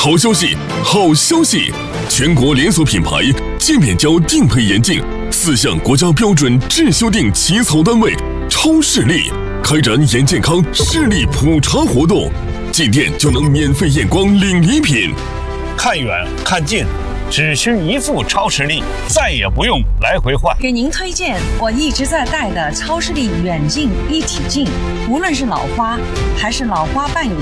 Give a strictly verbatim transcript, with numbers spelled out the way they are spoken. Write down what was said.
好消息，好消息！全国连锁品牌界面胶定配眼镜四项国家标准质修订起草单位超视力开展眼健康视力普查活动，进店就能免费验光领礼品。 看远看近，只需一副超视力，再也不用来回换。 给您推荐我一直在戴的超视力远近一体镜，无论是老花还是老花伴有